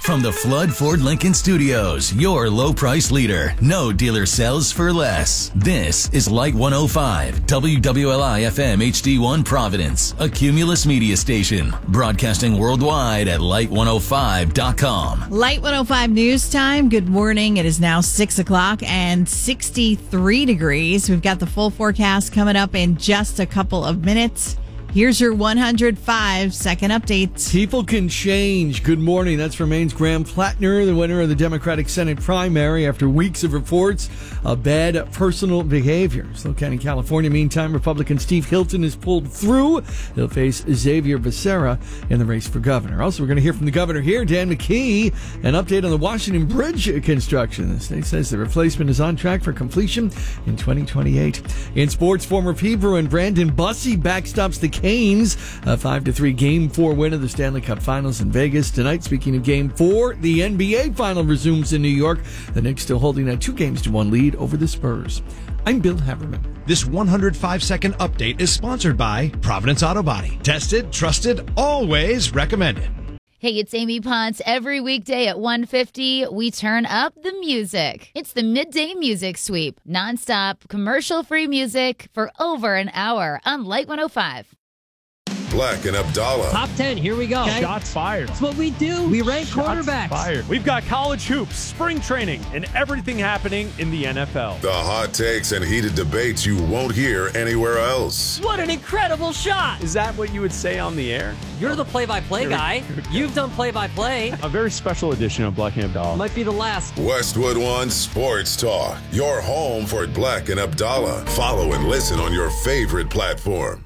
From the Flood Ford Lincoln Studios, your low price leader. No dealer sells for less. This is Light 105, WWLI FM HD1 Providence, a Cumulus media station, broadcasting worldwide at light105.com. Light 105 news time. Good morning. It is now 6 o'clock and 63 degrees. We've got the full forecast coming up in just a couple of minutes. Here's your 105-second update. People can change. Good morning. That's from Maine's Graham Plattner, the winner of the Democratic Senate primary after weeks of reports of bad personal behavior. SLO County, California. Meantime, Republican Steve Hilton is pulled through. He'll face Xavier Becerra in the race for governor. Also, we're going to hear from the governor here, Dan McKee, an update on the Washington Bridge construction. The state says the replacement is on track for completion in 2028. In sports, former Pea Bruin Brandon Bussey backstops the Canes, a 5-3 Game 4 win of the Stanley Cup Finals in Vegas. Tonight, speaking of Game 4, the NBA Final resumes in New York. The Knicks still holding a 2-1 lead over the Spurs. I'm Bill Haverman. This 105-second update is sponsored by Providence Auto Body. Tested, trusted, always recommended. Hey, it's Amy Ponce. Every weekday at 1:50, we turn up the music. It's the Midday Music Sweep. Nonstop, commercial-free music for over an hour on Light 105. Black and Abdallah. Top 10, here we go. Okay. Shots fired. That's what we do. We rank quarterbacks. Fired. We've got college hoops, spring training, and everything happening in the NFL. The hot takes and heated debates you won't hear anywhere else. What an incredible shot. Is that what you would say on the air? You're the play-by-play guy. You've done play-by-play. A very special edition of Black and Abdallah. Might be the last. Westwood One Sports Talk. Your home for Black and Abdallah. Follow and listen on your favorite platform.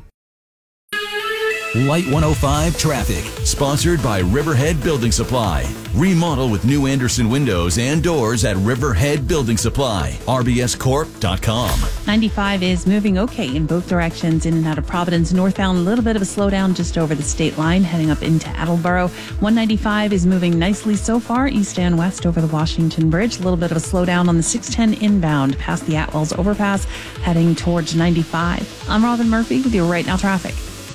Light 105 Traffic, sponsored by Riverhead Building Supply. Remodel with new Anderson windows and doors at Riverhead Building Supply. RBScorp.com. 95 is moving okay in both directions in and out of Providence. Northbound, a little bit of a slowdown just over the state line, heading up into Attleboro. 195 is moving nicely so far, east and west over the Washington Bridge. A little bit of a slowdown on the 610 inbound past the Atwells overpass, heading towards 95. I'm Robin Murphy with your Right Now Traffic.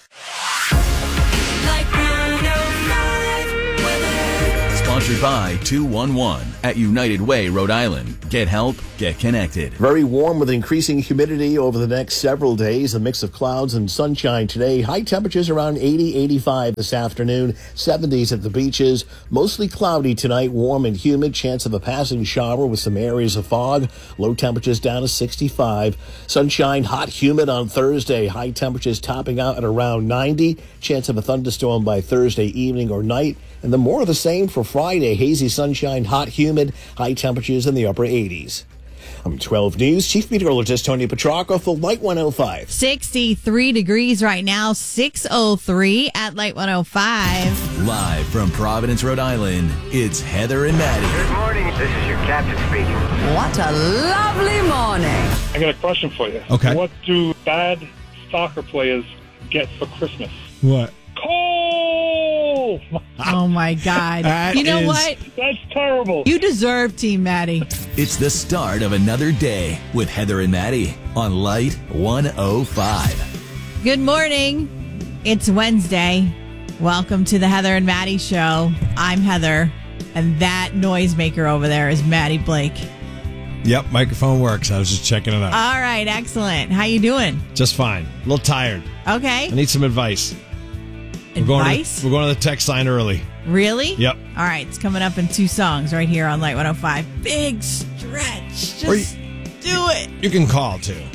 Sponsored by 211 at United Way, Rhode Island. Get help, get connected. Very warm with increasing humidity over the next several days. A mix of clouds and sunshine today. High temperatures around 80, 85 this afternoon. 70s at the beaches. Mostly cloudy tonight, warm and humid. Chance of a passing shower with some areas of fog. Low temperatures down to 65. Sunshine, hot, humid on Thursday. High temperatures topping out at around 90. Chance of a thunderstorm by Thursday evening or night. And then more of the same for Friday. Hazy sunshine, hot, humid, high temperatures in the upper 80s. I'm 12 News Chief Meteorologist Tony Petrarca for Light 105. 63 degrees right now, 6:03 at Light 105. Live from Providence, Rhode Island, it's Heather and Maddie. Good morning. This is your captain speaking. What a lovely morning. I got a question for you. Okay. What do bad soccer players get for Christmas? What? Coal! Oh, my God. You know what? That's terrible. You deserve Team Maddie. It's the start of another day with Heather and Maddie on Light 105. Good morning. It's Wednesday. Welcome to the Heather and Maddie Show. I'm Heather, and that noisemaker over there is Maddie Blake. Yep, microphone works. I was just checking it out. All right, excellent. How you doing? Just fine. A little tired. Okay. I need some advice. Advice? We're going to the text line early. Really? Yep. All right, it's coming up in 2 songs right here on Light 105. Big stretch. Just do it. You can call, too.